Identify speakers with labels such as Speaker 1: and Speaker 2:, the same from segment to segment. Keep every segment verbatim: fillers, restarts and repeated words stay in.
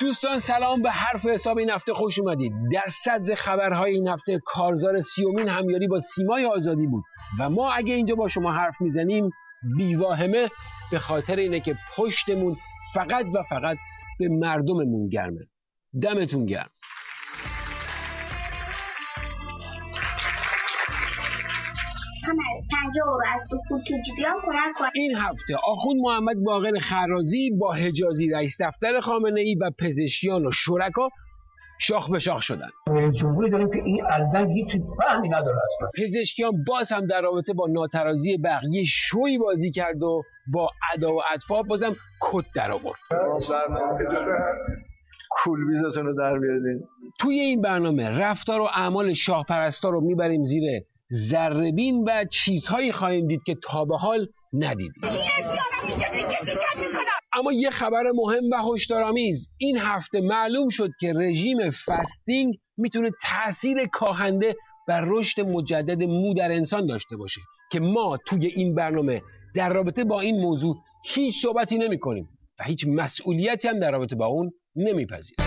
Speaker 1: دوستان سلام، به حرف حساب این هفته خوش اومدید. در صدر خبرهای این هفته کارزار سیومین همیاری با سیمای آزادی بود و ما اگه اینجا با شما حرف میزنیم بیواهمه به خاطر اینه که پشتمون فقط و فقط به مردممون گرمه. دمتون گرم. این هفته آخوند محمد باقر خرازی با حجازی رئیس دفتر خامنه ای و پزشکیان و شرکا شاخ به شاخ شدن.
Speaker 2: رئیس جمهوری داریم که این الدن هیچ فهمی نداره اصلا.
Speaker 1: پزشکیان باز هم در رابطه با ناترازی بقیه شوی بازی کرد و با ادا و اطفال بازم کت در آورد.
Speaker 3: کولبیزتون رو در بیارید.
Speaker 1: توی این برنامه رفتار و اعمال شاه پرستا رو میبریم زیر ذره‌بین و چیزهایی خواهیم دید که تا به حال ندیدیم. اما یه خبر مهم و هشدارآمیز، این هفته معلوم شد که رژیم فستینگ میتونه تأثیر کاهنده بر رشد مجدد مو در انسان داشته باشه که ما توی این برنامه در رابطه با این موضوع هیچ صحبتی نمی کنیم و هیچ مسئولیتی هم در رابطه با اون نمیپذیریم.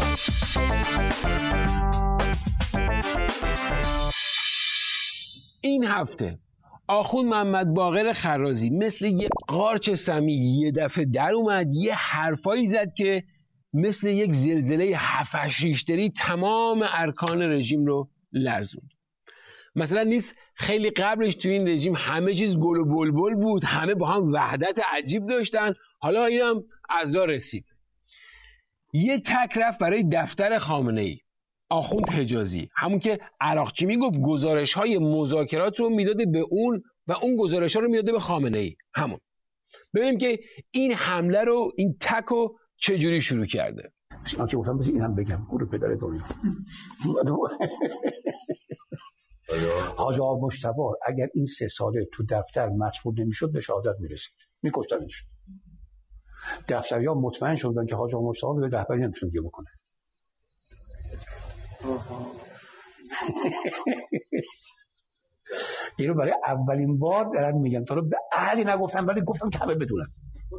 Speaker 1: این هفته آخوند محمد باقر خرازی مثل یه قارچ سمی یه دفعه در اومد، یه حرفایی زد که مثل یک زلزله هفت ریشتری تمام ارکان رژیم رو لرزوند. مثلا نیست خیلی قبلش تو این رژیم همه چیز گل و بلبل بود، همه با هم وحدت عجیب داشتن، حالا اینم عزا رسید. یه تک رفت برای دفتر خامنه ای. آخوند حجازی همون که عراقچی میگفت گزارش های مذاکرات رو میداده به اون و اون گزارش ها رو میداده به خامنه ای، همون. ببینیم که این حمله رو این تک رو چجوری شروع کرده.
Speaker 2: من که گفتم بذار اینم بگم گروه پدر دنیا. حاج آقا مجتبی اگر این سه ساله تو دفتر مدفوع نمیشد به شهادت میرسید، میکشتنش. دفتریا مطمئن شدن که حاج آقا مجتبی به رهبری نمیتونه دیگه بکنه. اینو برای اولین بار دارم میگم، تا رو به اهلی نگفتم ولی گفتم که همه بدونن.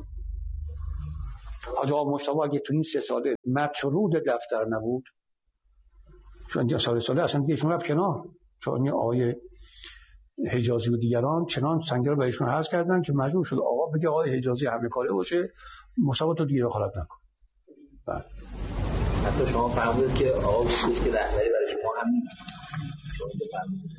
Speaker 2: حاج آقا مجتبی اگه تو این سه ساله مطرود دفتر نبود، چون یا سال ساله اصلا دیگه ایشون رفت کنار، چون این آقای حجازی و دیگران چنان سنگر رو بهشون حذف کردن که مجبور شد آقا بگه آقای حجازی همه کاره باشه، مصاحبه تو دیگه دخالت نکن. بله.
Speaker 4: حتی شما فهمید که آقا گفت که رهبری برای شما هم نیست. شما بفهمید.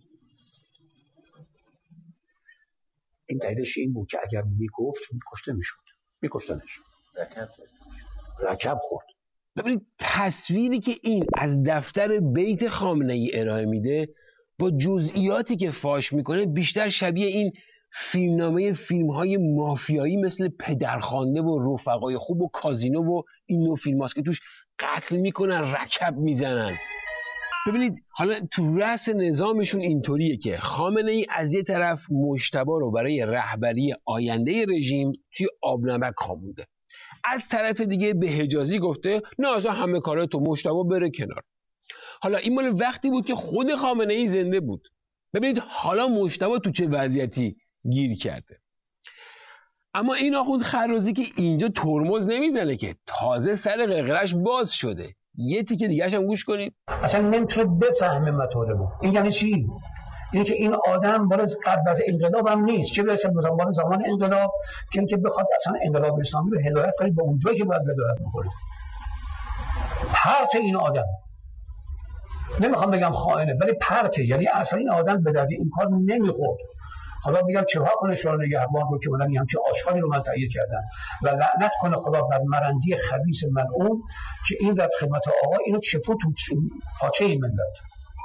Speaker 2: این دلیلش این بود که اگر میگفت میکشته میشد. میکشتنش.
Speaker 4: رکب
Speaker 2: رکب خورد.
Speaker 1: ببینید تصویری که این از دفتر بیت خامنه ای ارائه میده با جزئیاتی که فاش میکنه بیشتر شبیه این فیلمنامه فیلم‌های مافیایی مثل پدرخوانده و رفقای خوب و کازینو و این نوع فیلم هاست که توش قتل میکنن، رکب میزنن. ببینید حالا تو رأس نظامشون اینطوریه که خامنه ای از یه طرف مجتبی رو برای رهبری آینده رژیم توی آب نمک خوابونده، از طرف دیگه به حجازی گفته نه اصلا همه کارا تو مجتبی بره کنار. حالا این مال وقتی بود که خود خامنه ای زنده بود. ببینید حالا مجتبی تو چه وضعیتی گیر کرده. اما این آخوند خرازی که اینجا ترمز نمیزنه که تازه سر قرقرش باز شده. یه تیکه دیگه‌ش هم گوش کنید.
Speaker 2: اصلا نمیتونه بفهمه مطالبو. این یعنی چی؟ اینه که این آدم بالا قبل از انقلاب هم نیست، چه برسه به زمان زمان انقلاب که اینکه بخواد اصلا انقلاب اسلامی رو هدایت کنه به اونجایی که باید هدایت بکنه. پرت این آدم، نمیخوام بگم خائنه ولی پرته، یعنی اصلا این آدم به درد این کار نمیخورد. حالا میگم چرا کنه شورای نگهبان رو که بودن این همچین آشغالی رو من تایید کردن و لعنت کنه خدا بر مرندی خبیث ملعون که این در خدمت آقا اینو چپو تو پاچه این ملت.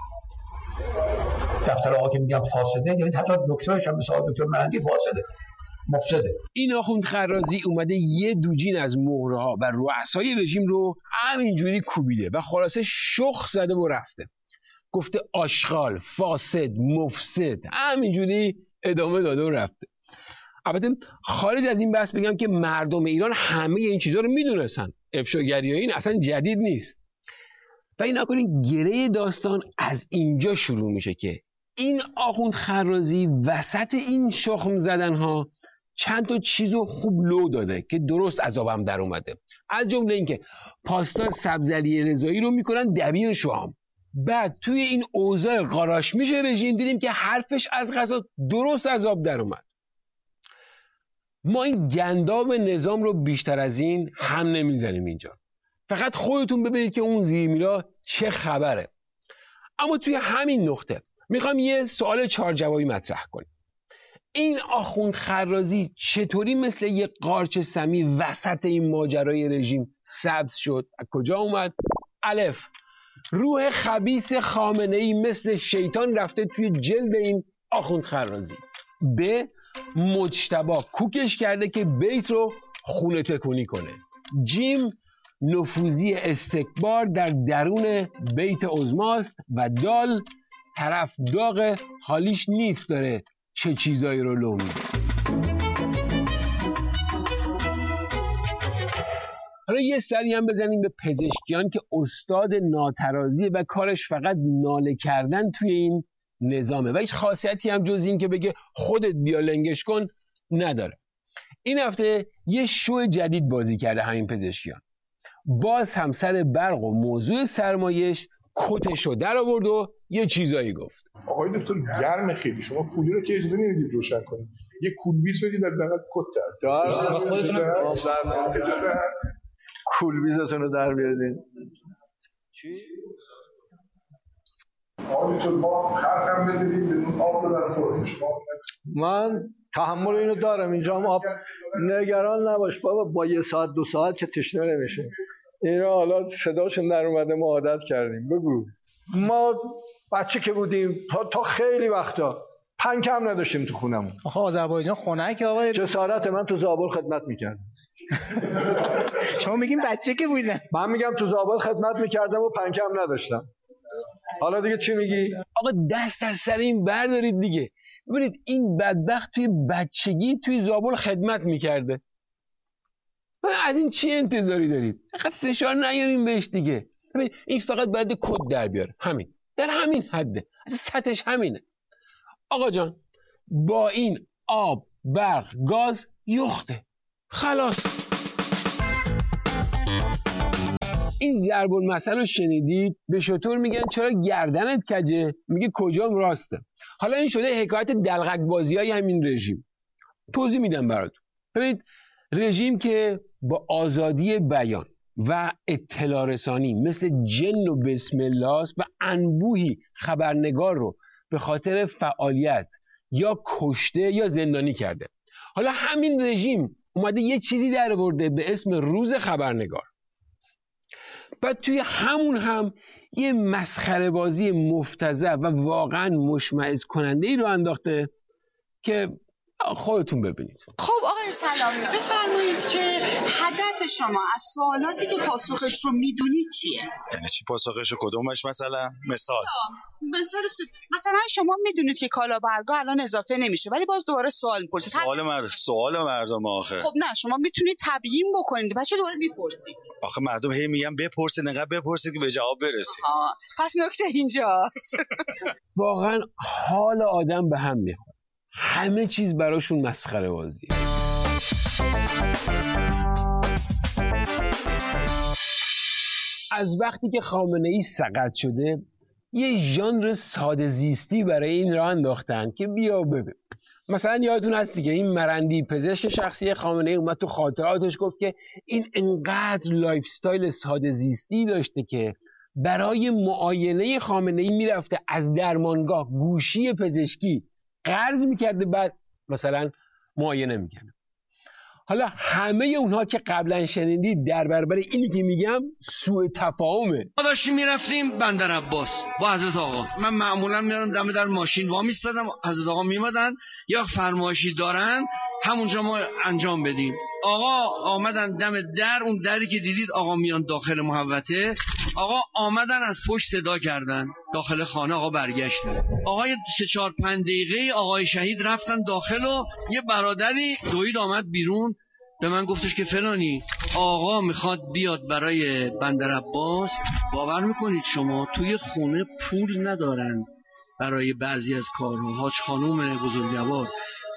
Speaker 2: دفتر آقا که میگم فاسده، یعنی حتی دکترش هم مثل دکتر مرندی فاسده، مفسده.
Speaker 1: این آخوند خرازی اومده یه دوجین از مهره‌ها و رؤسای رژیم رو همینجوری کوبیده و خلاصه شخ زده و رفته. گفته آشغال، فاسد، مفسد، همینجوری ادامه داده و رفته. البته خارج از این بحث بگم که مردم ایران همه این چیزها رو میدونستن. افشاگری این اصلا جدید نیست. و این نکنین گره داستان از اینجا شروع میشه که این آخوند خرازی وسط این شخم زدن ها چند تا چیزو خوب لو داده که درست عذابم در اومده. از جمله اینکه پاستا سبزعلی رضایی رو میکنن دبیر شام. بعد توی این اوضاع قاراش میشه رژیم دیدیم که حرفش از قضا درست عذاب در اومد. ما این گنداب نظام رو بیشتر از این هم نمیزنیم اینجا. فقط خودتون ببینید که اون زیرمیرا چه خبره. اما توی همین نقطه میخوام یه سوال چهار جوابی مطرح کنیم. این آخوند خرازی چطوری مثل یه قارچ سمی وسط این ماجرای رژیم سبز شد؟ از کجا اومد؟ الف، روح خبیث خامنه‌ای مثل شیطان رفته توی جلد این آخوند خرازی. ب، مجتبی کوکش کرده که بیت رو خونه تکونی کنه. جیم، نفوذی استکبار در درون بیت عظماست. و دال، طرف داغ حالیش نیست داره چه چیزایی رو لو میده. حالا یه سری هم بزنیم به پزشکیان که استاد ناترازیه و کارش فقط ناله کردن توی این نظامه و هیچ خاصیتی هم جز این که بگه خودت بیا لنگش کن نداره. این هفته یه شو جدید بازی کرده همین پزشکیان. باز هم سر برق و موضوع سرمایش کتشو در آورد و یه چیزایی گفت.
Speaker 5: آقای دکتر گرم خیلی، شما کولی رو که اجازه نمیدید روشن کنید. یه کولبیت بدید حداقل کت در.
Speaker 3: در خودتون کولبیزتون رو در بیارید.
Speaker 5: چی؟ آقای دکتر ما حرفم بزنید بدون آب در خورد شما.
Speaker 3: من تحمل اینو دارم، اینجا هم آب. نگران نباش بابا، با یه ساعت دو ساعت که تشنه نمیشه. اینا حالا صداشون در اومده ما عادت کردیم. بگو. ما بچه که بودیم تا, تا خیلی وقتا پنکه هم نداشتیم تو خونمون.
Speaker 6: آخه آذربایجان خنک آقای
Speaker 3: جسارت من تو زابل خدمت میکردم.
Speaker 6: شما میگین بچه که بودن؟
Speaker 3: من میگم تو زابل خدمت میکردم و پنکه هم نداشتم. حالا دیگه چی میگی؟
Speaker 1: آقا دست از سر این بردارید دیگه. ببینید این بدبخت توی بچگی توی زابل خدمت میکرده. از این چی انتظاری دارید؟ فقط فشار نیاریم بهش دیگه. ببین این فقط باید کد در بیاره، همین، در همین حده، از سطحش همینه. آقا جان با این آب، برق، گاز یخته، خلاص. این ضرب المثل رو شنیدید؟ به شطور میگن چرا گردنت کجه؟ میگه کجام راسته. حالا این شده حکایت دلغک بازی های همین رژیم. توضیح میدم براتون. ببینید رژیم که با آزادی بیان و اطلاع رسانی مثل جن و بسم الله و انبوهی خبرنگار رو به خاطر فعالیت یا کشته یا زندانی کرده. حالا همین رژیم اومده یه چیزی در آورده به اسم روز خبرنگار. بعد توی همون هم یه مسخره بازی مفتضح و واقعا مشمئز کننده ای رو انداخته که خودتون ببینید.
Speaker 7: خب آقای سلامی بفرمایید که هدف شما از سوالاتی که پاسخش رو میدونید چیه؟
Speaker 8: یعنی چی پاسخش رو؟ کدومش مثلا؟ مثال
Speaker 7: مثلا مثلا شما میدونید که کالابرگا الان اضافه نمیشه ولی باز دوباره سوال میپرسید.
Speaker 8: سوال مرد سوال مردم آخه.
Speaker 7: خب نه شما میتونید تبیین بکنید بچه دوباره میپرسید.
Speaker 8: آخه مردم هی میگن بپرسید، نقدر بپرسید که به جواب برسید.
Speaker 7: آه. پس نکته اینجاست.
Speaker 1: واقعا حال آدم به هم میخوره. همه چیز براشون مسخره بازیه. از وقتی که خامنه‌ای سقط شده یه ژانر ساده زیستی برای این راه انداختن که بیا ببین. مثلا یادتون هست که این مرندی پزشک شخصی خامنه‌ای اومد تو خاطراتش گفت که این انقدر لایف استایل ساده زیستی داشته که برای معاینه خامنه‌ای میرفته از درمانگاه گوشی پزشکی قرض میکرده بعد مثلا معاینه میکنه. حالا همه اونها که قبلا شنیدید در برابر اینی که میگم سوء تفاهمه.
Speaker 9: ما داشتیم میرفتیم بندر عباس با حضرت آقا. من معمولا میادم دم در ماشین وا میستادم، حضرت آقا میمدن یا فرمایشی دارن همونجا ما انجام بدیم. آقا آمدن دم در، اون دری که دیدید آقا میان داخل محوطه، آقا آمدن از پشت صدا کردن داخل خانه، آقا برگشتن. آقای سه چهار پنج دقیقه آقای شهید رفتن داخل و یه برادری دوید آمد بیرون به من گفتش که فلانی آقا میخواد بیاد برای بندر عباس. باور میکنید شما توی خونه پول ندارن برای بعضی از کارها. حاج خانوم بزرگوار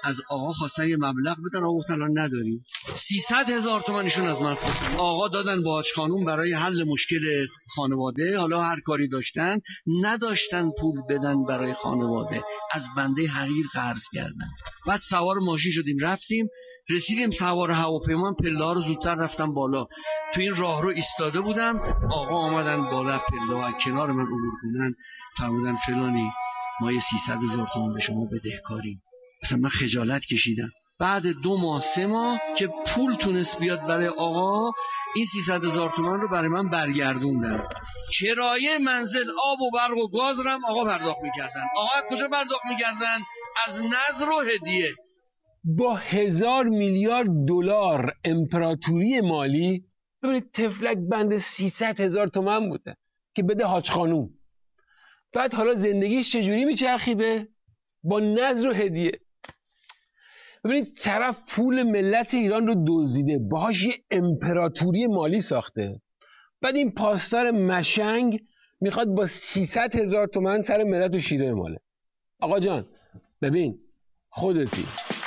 Speaker 9: از آقا خواستن یه مبلغ بدن، آقا گفتن الان نداریم. سیصد هزار تومانشون از من خواستن. آقا دادن با حاج خانوم برای حل مشکل خانواده، حالا هر کاری داشتن نداشتن پول بدن برای خانواده، از بنده حقیر قرض کردن. بعد سوار ماشین شدیم رفتیم، رسیدیم سوار هواپیما، پله‌ها رو زودتر رفتم بالا. تو این راه رو ایستاده بودم، آقا آمدن بالا پله‌ها کنار من عبور کنن، فرمودن فلانی ما یه سیصد هزار تومان به شما بدهکاریم. مثلا من خجالت کشیدم. بعد دو ماه سه ماه که پول تونست بیاد برای آقا، این سیصد هزار تومان رو برای من برگردوندن. کرایه منزل، آب و برق و گاز رو هم آقا پرداخت میکردن. آقا کجا پرداخت میکردن؟ از نذر و هدیه.
Speaker 1: با هزار میلیارد دلار امپراتوری مالی، ببینید تفلک بند سیصد هزار تومان بوده که بده حاج خانوم. بعد حالا زندگیش چجوری میچرخیده؟ با نذر و هدیه. ببینید طرف پول ملت ایران رو دزدیده، باهاش یه امپراتوری مالی ساخته. بعد این پاسدار مشنگ میخواد با سیصد هزار تومان سر ملت و شیره ماله. آقا جان ببین خودتی.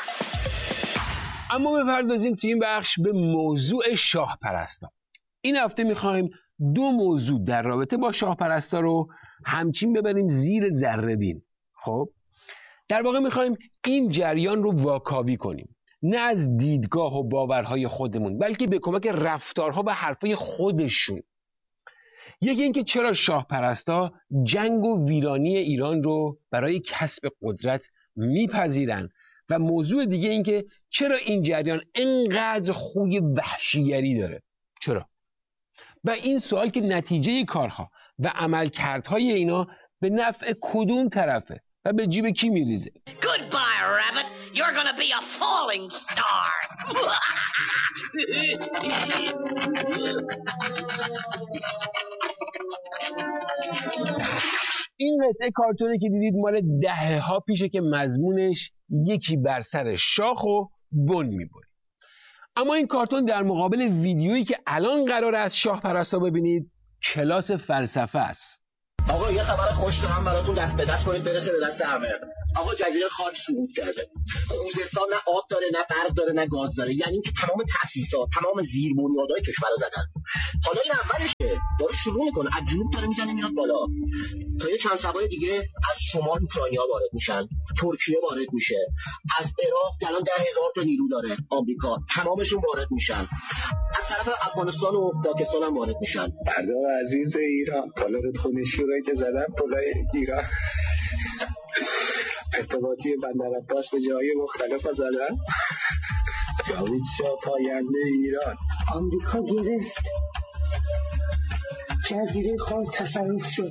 Speaker 1: اما بپردازیم توی این بخش به موضوع شاه پرستا. این هفته میخوایم دو موضوع در رابطه با شاه پرستا رو همچین ببریم زیر ذره بین. خب در واقع میخوایم این جریان رو واکاوی کنیم، نه از دیدگاه و باورهای خودمون، بلکه به کمک رفتارها و حرفای خودشون. یکی اینکه چرا شاه پرستا جنگ و ویرانی ایران رو برای کسب قدرت میپذیرن، و موضوع دیگه این که چرا این جریان انقدر خوی وحشیگری داره. چرا؟ و این سوال که نتیجه کارها و عملکردهای اینا به نفع کدوم طرفه و به جیب کی میریزه.
Speaker 10: Goodbye, rabbit. You're gonna be a falling star.
Speaker 1: این قطعه کارتونی که دیدید مال دهه ها پیشه که مضمونش یکی بر سر شاخ و بن میبره. اما این کارتون در مقابل ویدیویی که الان قراره از شاه پرستا ببینید کلاس فلسفه است.
Speaker 11: آقا یه خبر خوش دارم براتون، دست به دست کنید برسه به دست همه. آقا جزیره خاک سقوط کرده. خوزستان نه آب داره نه برق داره نه گاز داره، یعنی که تمام تأسیسات تمام زیربنیادهای کشور رو زدن. حالا این اولشه، داره شروع میکنه از جنوب داره میزنه میاد بالا. تا یه چند سبای دیگه از شمال اوکراینیا وارد میشن، ترکیه وارد میشه، از عراق که الان ده هزار تا نیرو داره آمریکا، تمامشون وارد میشن. از طرف افغانستان و پاکستان هم وارد میشن.
Speaker 12: بردار عزیز ایران، پالارت خونشی رو که زدن پلای ایران. ارتباطی بندر عباس به جای مختلف زدن. جاوید شاه پاینده ایران.
Speaker 13: آمریکا گرفت، جزیره خاک تصرف شد.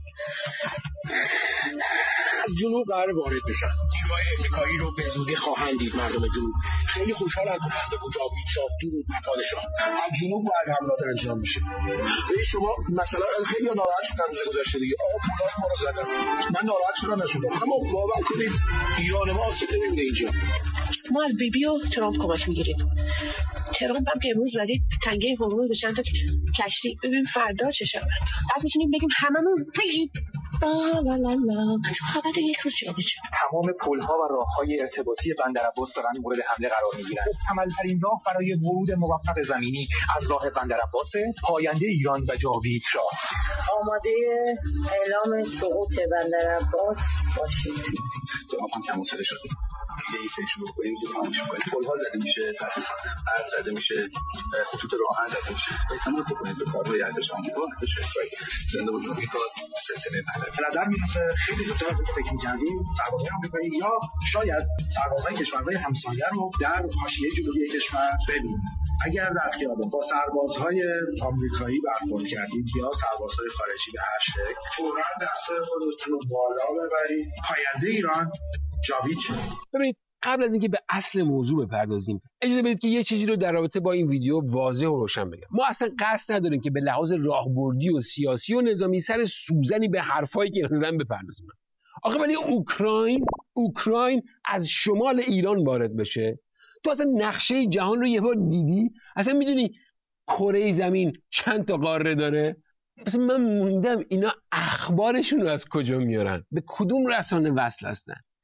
Speaker 11: از جنوب قرار وارد بشن. نیروهای امریکایی رو به زودی خواهند دید. مردم جنوب خیلی خوشحالن که به جاوید شاه درود بر پادشاه. از جنوب باید حملات انجام میشه. ببین شما مثلا خیلی ناراحت شدن روز گذشته دیگه، آقا پولای ما رو زدن. من ناراحت شدم نشدم، اما باور کنید ایران ما آسیب نمیبینه اینجا.
Speaker 14: ما از بیبی و ترامپ کمک میگیریم. ترامپ هم که امروز زدید تنگه هورمون به چند تا کشتی، ببین فردا چه شود. بعد میتونیم بگیم هممون لا لا لا لا تو خبر یک روز جابجا شد.
Speaker 15: تمام پل‌ها و راه‌های ارتباطی بندر عباس دارن مورد حمله قرار میگیرن. محتمل‌ترین راه برای ورود موفق زمینی از راه بندر عباس، پاینده ایران و جاوید شاه.
Speaker 13: آماده اعلام سقوط بندر عباس باشید.
Speaker 12: جواب هم کم شده. دیگه ایسه شروع کنیم زود تماشا کنیم. پل‌ها زده میشه، تاسیسات برق زده میشه، خطوط راهن زده میشه. احتمال بکنید به کارهای ارتش آمریکا، ارتش اسرائیل زنده بود آمریکا سلسله بندر.
Speaker 15: به نظر میرسه خیلی زودتر از اینکه فکر می‌کردیم سربازای آمریکایی یا شاید سربازای کشورهای همسایه رو در حاشیه جنوبی کشور ببینیم. اگر در خیابان با سربازهای آمریکایی برخورد کردید یا سربازهای خارجی به هر شکل، فوراً دستای خودتون رو بالا ببرید. پاینده ایران جاوید شد.
Speaker 1: ببینید قبل از اینکه به اصل موضوع بپردازیم اجازه بدید که یه چیزی رو در رابطه با این ویدیو واضح و روشن بگم. ما اصلا قصد نداریم که به لحاظ راهبردی و سیاسی و نظامی سر سوزنی به حرفایی که زدن بپردازیم. آخه ولی اوکراین اوکراین از شمال ایران وارد بشه، تو اصلا نقشه جهان رو یه بار دیدی؟ اصلا میدونی کره زمین چند تا قاره داره؟ اصلا من موندم اینا اخبارشون رو از کجا میارن؟ به کدوم رسانه وصل هستن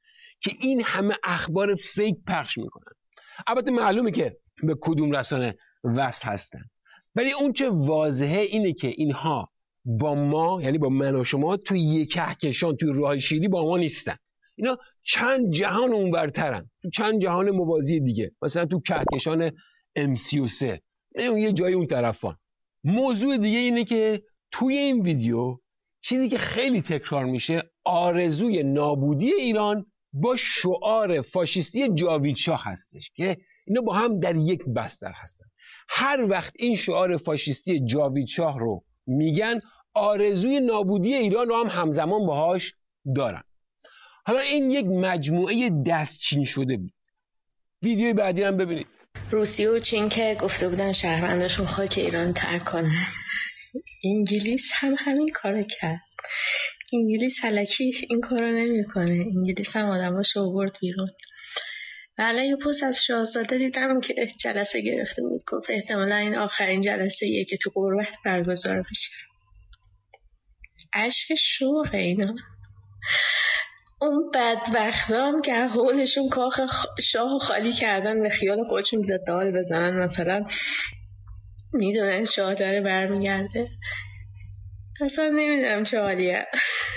Speaker 1: که این همه اخبار فیک پخش میکنن. البته معلومه که به کدوم رسانه وصل هستن، ولی اون چه واضحه اینه که اینها با ما، یعنی با من و شما، توی یک کهکشان، توی راه شیری با ما نیستن. اینا چند جهان اونورترن، تو چند جهان موازی دیگه، مثلا تو کهکشان ام سی و سه، اون یه جای اون طرفان. موضوع دیگه اینه که توی این ویدیو چیزی که خیلی تکرار میشه آرزوی نابودی ایران با شعار فاشیستی جاوید شاه هستش که اینا با هم در یک بستر هستن. هر وقت این شعار فاشیستی جاوید شاه رو میگن آرزوی نابودی ایران رو هم همزمان باهاش دارن. حالا این یک مجموعه دستچین شده بود. ویدیوی بعدی هم ببینید.
Speaker 14: روسیه و چین که گفته بودن شهرونداشون خاک ایران ترک کنن، انگلیس هم همین کارو کرد. انگلیس الکی این کارو نمیکنه. انگلیس هم آدماشو آورد بیرون. الان یه پست از شاهزاده دیدم که جلسه گرفته بود، گفت احتمالا این آخرین جلسه ایه که تو غربت برگزار میشه. اشک شوقه اینا. اون بدبختام که حولشون کاخ شاه خالی کردن به خیال خودشون زدال بزنن، مثلا میدونن شاه داره برمیگرده. اصلا نمیدونم چه حالیه.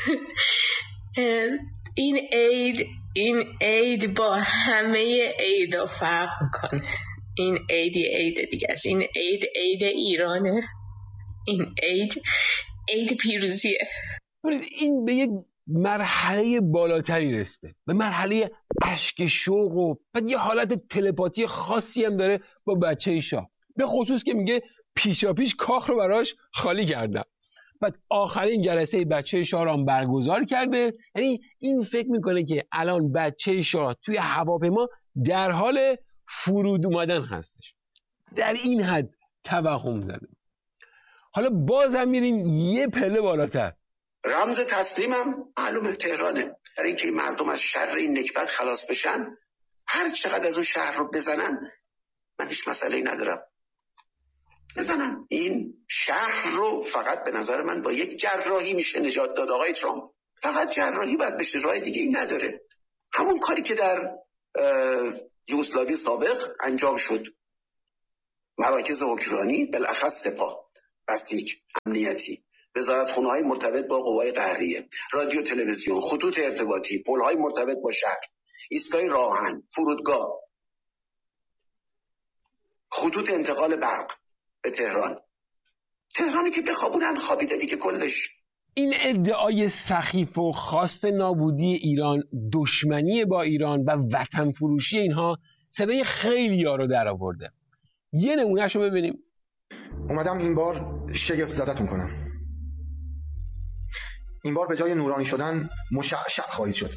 Speaker 14: این عید این عید با همه عیدا فرق میکنه. این عیدی عید دیگه است. این عید عید ایرانه. این عید عید پیروزیه.
Speaker 1: این به یک مرحله بالاتری رسیده، به مرحله اشک شوق و بعد یه حالت تلپاتی خاصی هم داره با بچه شاه، به خصوص که میگه پیشا پیش کاخ رو براش خالی کردم. بعد آخرین جلسه بچه شاه رو هم برگزار کرده. یعنی این فکر میکنه که الان بچه شاه توی هواپیما در حال فرود اومدن هستش. در این حد توهم زده. حالا باز هم میریم یه پله بالاتر.
Speaker 16: رمز تسلیمم معلومه تهرانه. برای اینکه مردم از شر این نکبت خلاص بشن، هر چقدر از اون شهر رو بزنن من هیچ مسئله‌ای ندارم. بزنن این شهر رو. فقط به نظر من با یک جراحی میشه نجات داد آقای ترامپ. فقط جراحی باید بشه، راه دیگه ای نداره. همون کاری که در یوگسلاوی سابق انجام شد. مراکز حکمرانی، بالاخص سپاه، بسیج، امنیتی، وزارتخونه‌های مرتبط با قوای قهریه، رادیو تلویزیون، خطوط ارتباطی، پل‌های مرتبط با شهر، ایستگاه راهن، فرودگاه، خطوط انتقال برق به تهران. تهرانی که بخوابونن خوابیده دیگه کلش.
Speaker 1: این ادعای سخیف و خواست نابودی ایران، دشمنی با ایران و وطن فروشی اینها صدای خیلی‌ها رو در آورده. یه نمونهش رو ببینیم.
Speaker 17: اومدم این بار شگفت زدتون کنم. این بار به جای نورانی شدن مشعشع خواهید شد.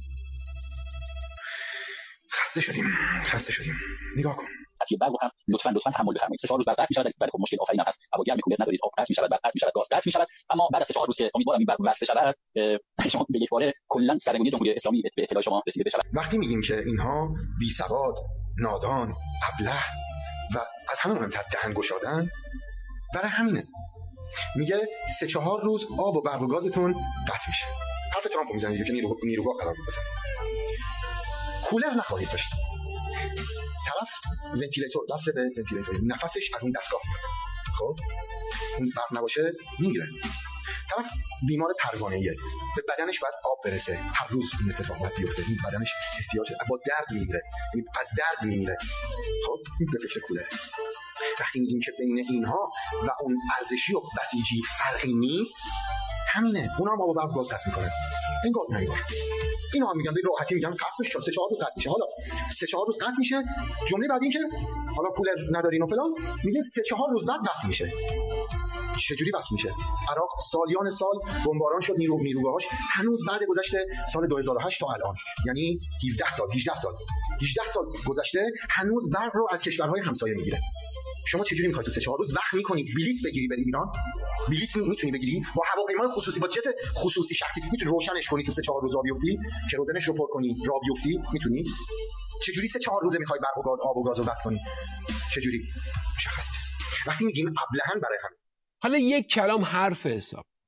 Speaker 17: خسته شدیم خسته شدیم نگاه کن.
Speaker 11: قطعی برق هم لطفاً لطفاً تحمل بفرمایید. سه چهار روز بعد قطع می‌شود. برای خب مشکل آخرین هم هست. هوا گرم کولر ندارید، آب قطع می‌شود، برق قطع می‌شود، گاز قطع می‌شود. اما بعد از سه چهار روز که امیدوارم این برق وصل بشود، شما به یک باره کلاً سرنگونی جمهوری اسلامی به اطلاع شما رسیده بشود.
Speaker 17: وقتی میگیم که اینها بی‌سواد، نادان، ابله و از همه مهمتر دهن گشادن، برای همینه. میگه سه چهار روز آب و برق و گازتون قطع میشه. حرف ترامپ میزنه که نیرو نیروگاه قرار بزنه. کولر نخواهید داشت. طرف ونتیلاتور وصل به ونتیلاتور، نفسش از اون دستگاه میاد. خب اون برق نباشه میگیره. طرف بیمار پروانه‌ایه، به بدنش باید آب برسه. هر روز این اتفاق باید بیفته. این بدنش احتیاج با درد میگیره، یعنی از درد میمیره. خب این به فکر کولره. وقتی میگیم که بین اینها و اون ارزشی و بسیجی فرقی نیست، همینه. اونا هم آب و برق گاز قطع میکنن. انگار نه انگار. اینا هم میگن به راحتی میگن قطع میشه، سه چهار روز قطع میشه. حالا سه چهار روز قطع میشه. جمله بعدی که حالا کولر ندارین و فلان، میگه سه چهار روز بعد وصل میشه. چجوری وصل میشه؟ عراق سالیان سال بمباران شد، نیرو نیروگاهاش هنوز بعد گذشته سال دو هزار و هشت تا الان، یعنی هفده سال هجده سال هجده سال گذشته، هنوز برق رو از کشورهای همسایه میگیره. شما چجوری میخواید تو سه چهار روز وقت میکنی بلیت بگیری بری ایران؟ بلیت میتونی بگیری با هواپیمای خصوصی، با جت خصوصی شخصی میتونی روشنش کنی تو سه چهار روز راه بیفتی، کروزنش رو پر کنی راه بیفتی، میتونی؟ چجوری سه چهار روزه میخوای برق و گاز آب و گاز رو بس کنی؟ چجوری؟ مشخص نیست. وقتی میگیم ابلهن برای همین.
Speaker 1: حالا یک کلام حرف حساب.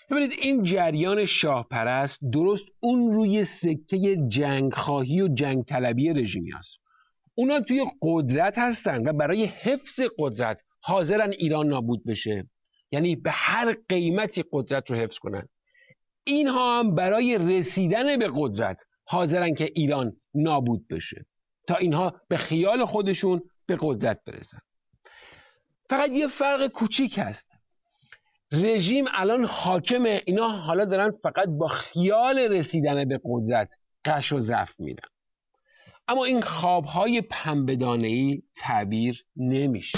Speaker 1: ببینید این جریان شاه پرست درست اون روی سکه جنگ خواهی و جنگ طلبی رژیمی هست. اونا توی قدرت هستن و برای حفظ قدرت حاضرن ایران نابود بشه، یعنی به هر قیمتی قدرت رو حفظ کنن. اینها هم برای رسیدن به قدرت حاضرن که ایران نابود بشه تا اینها به خیال خودشون به قدرت برسن. فقط یه فرق کوچیک هست، رژیم الان حاکمه، اینا حالا دارن فقط با خیال رسیدن به قدرت قش و زفت میرن، اما این خوابهای پنبه‌دانه‌ای تعبیر نمیشه.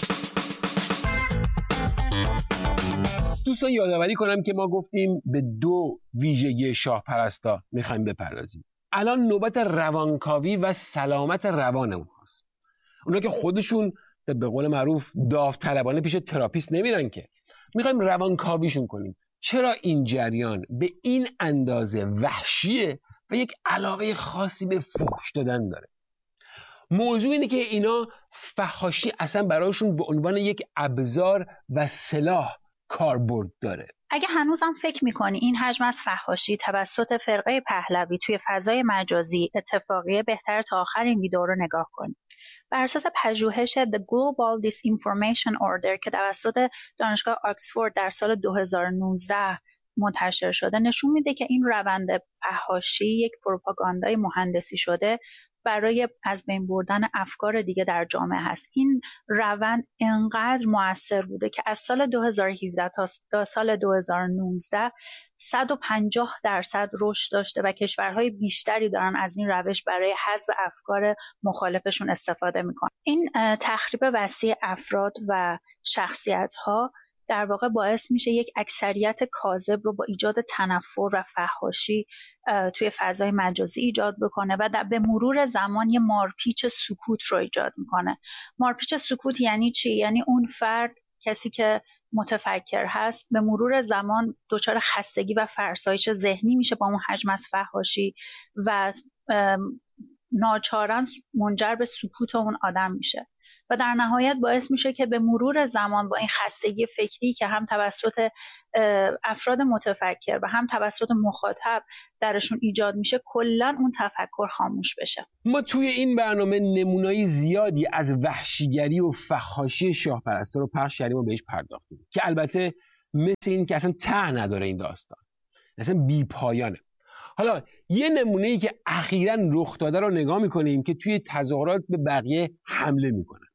Speaker 1: دوستان یادآوری کنم که ما گفتیم به دو ویژگی شاه پرستا میخوایم بپردازیم. الان نوبت روانکاوی و سلامت روان اونهاست. اونا که خودشون به قول معروف داوطلبانه پیش تراپیست نمیرن، که میخوایم روانکاویشون کنیم. چرا این جریان به این اندازه وحشیه و یک علاقه خاصی به فحش دادن داره؟ موضوع اینه که اینا فحاشی اصلا براشون به عنوان یک ابزار و سلاح کاربرد داره.
Speaker 18: اگه هنوزم فکر میکنی این حجم از فحاشی توسط فرقه پهلوی توی فضای مجازی اتفاقیه، بهتر تا آخر این ویدیو رو نگاه کنی. بر اساس پژوهش The Global Disinformation Order که توسط دانشگاه آکسفورد در سال دو هزار و نوزده منتشر شده، نشون میده که این روند فحاشی یک پروپاگاندای مهندسی شده برای از بین بردن افکار دیگه در جامعه هست. این روند انقدر مؤثر بوده که از سال دو هزار و هفده تا سال دو هزار و نوزده صد و پنجاه درصد رشد داشته و کشورهای بیشتری دارن از این روش برای حذف افکار مخالفشون استفاده میکنن. این تخریب وسیع افراد و شخصیت‌ها در واقع باعث میشه یک اکثریت کاذب رو با ایجاد تنفر و فحاشی توی فضای مجازی ایجاد بکنه و به مرور زمان یه مارپیچ سکوت رو ایجاد میکنه. مارپیچ سکوت یعنی چی؟ یعنی اون فرد، کسی که متفکر هست، به مرور زمان دچار خستگی و فرسایش ذهنی میشه با اون حجم از فحاشی و ناچارن منجر به سکوت اون آدم میشه و در نهایت باعث میشه که به مرور زمان با این خستگی فکری که هم توسط افراد متفکر و هم توسط مخاطب درشون ایجاد میشه، کلا اون تفکر خاموش بشه.
Speaker 1: ما توی این برنامه نمونایی زیادی از وحشیگری و فحاشی شاه پرستا رو پخش کردیم و بهش پرداختیم که البته مثل این که اصلا ته نداره این داستان، اصلا بی پایانه. حالا یه نمونه‌ای که اخیراً رخ داده رو نگاه میکنیم که توی تظاهرات به بقیه حمله میکنن.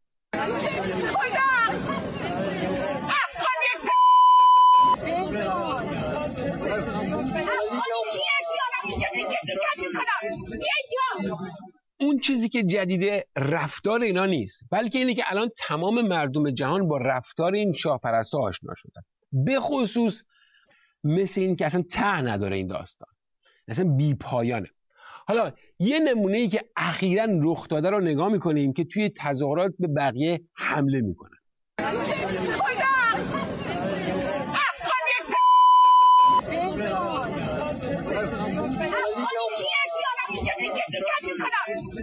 Speaker 1: اون چیزی که جدیده رفتار اینا نیست، بلکه اینه که الان تمام مردم جهان با رفتار این شاهپرستا آشنا شدن، به خصوص مثل این که اصلا ته نداره این داستان، اصلا بی پایانه. حالا یه نمونه‌ای که اخیراً رخ داده رو نگاه میکنیم که توی تظاهرات به بقیه حمله میکنن.